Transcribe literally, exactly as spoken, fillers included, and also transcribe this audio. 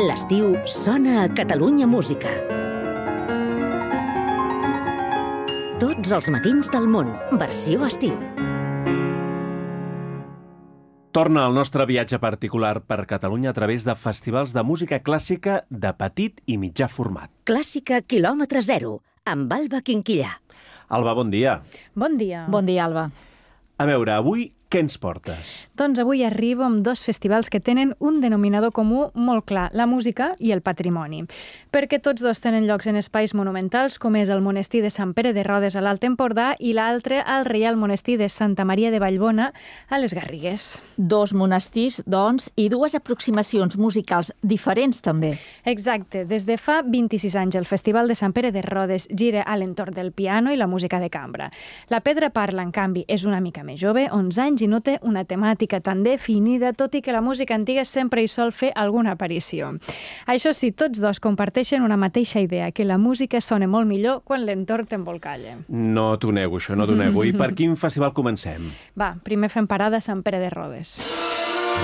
L'estiu sona a Catalunya Música. Tots els matins del món, versió estiu. Torna el nostre viatge particular per Catalunya a través de festivals de música clàssica de petit i mitjà format. Clàssica quilòmetre zero, amb Alba Quinquillà. Alba, bon dia. Bon dia. Bon dia, Alba. A veure, avui què ens portes? Doncs avui arribo amb dos festivals que tenen un denominador comú molt clar, la música i el patrimoni. Perquè tots dos tenen llocs en espais monumentals, com és el monestir de Sant Pere de Rodes a l'Alt Empordà i l'altre al Reial Monestir de Santa Maria de Vallbona a les Garrigues. Dos monestirs, doncs, i dues aproximacions musicals diferents, també. Exacte. Des de fa vint-i-sis anys el Festival de Sant Pere de Rodes gira a l'entorn del piano i la música de cambra. La Pedra Parla, en canvi, és una mica més jove, onze anys, i no té una temàtica tan definida, tot i que la música antiga sempre hi sol fer alguna aparició. Això sí, tots dos comparteixen una mateixa idea, que la música sona molt millor quan l'entorn t'embolcalla. No t'ho nego, això, no t'ho nego. I per quin festival comencem? Va, primer fem parada a Sant Pere de Rodes.